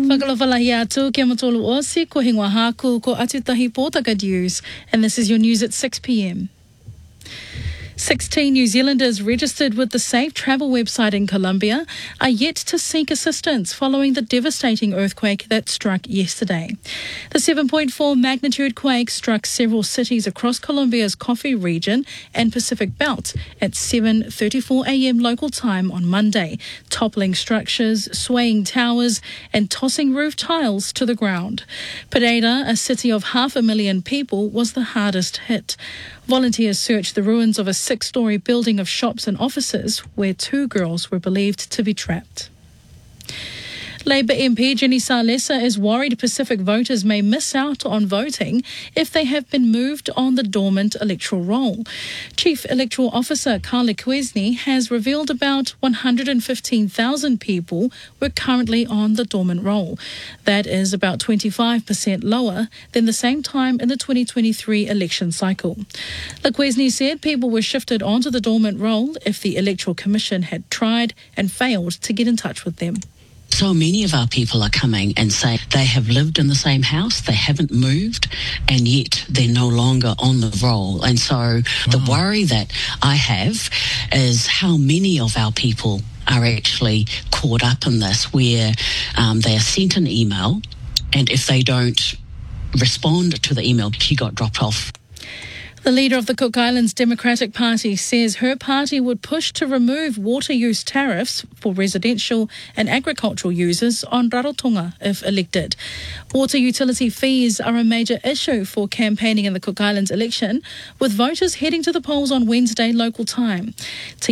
Whakalawalahi atu kia matolu osi ko hingwa haku ko Atutahi Pōtaka News, and this is your news at 6 p.m. 16 New Zealanders registered with the Safe Travel website in Colombia are yet to seek assistance following the devastating earthquake that struck yesterday. The 7.4 magnitude quake struck several cities across Colombia's Coffee region and Pacific Belt at 7:34 a.m. local time on Monday, toppling structures, swaying towers and tossing roof tiles to the ground. Pereira, a city of 500,000 people, was the hardest hit. Volunteers searched the ruins of a 6-storey building of shops and offices where 2 girls were believed to be trapped. Labour MP Jenny Salesa is worried Pacific voters may miss out on voting if they have been moved on the dormant electoral roll. Chief Electoral Officer Carla Kwesny has revealed about 115,000 people were currently on the dormant roll. That is about 25% lower than the same time in the 2023 election cycle. Kwesny said people were shifted onto the dormant roll if the Electoral Commission had tried and failed to get in touch with them. So many of our people are coming and say they have lived in the same house, they haven't moved, and yet they're no longer on the roll. And so the worry that I have is how many of our people are actually caught up in this, where they are sent an email, and if they don't respond to the email, she got dropped off. The leader of the Cook Islands Democratic Party says her party would push to remove water use tariffs for residential and agricultural users on Rarotonga if elected. Water utility fees are a major issue for campaigning in the Cook Islands election, with voters heading to the polls on Wednesday local time.